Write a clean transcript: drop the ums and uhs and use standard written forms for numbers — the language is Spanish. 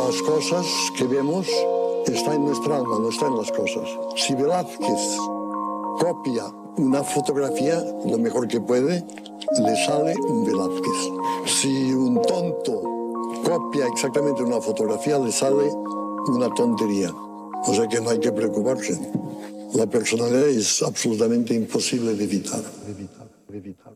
Las cosas que vemos están en nuestra alma, no están en las cosas. Si Velázquez copia una fotografía, lo mejor que puede, le sale un Velázquez. Si un tonto copia exactamente una fotografía, le sale una tontería. O sea que no hay que preocuparse. La personalidad es absolutamente imposible de evitar.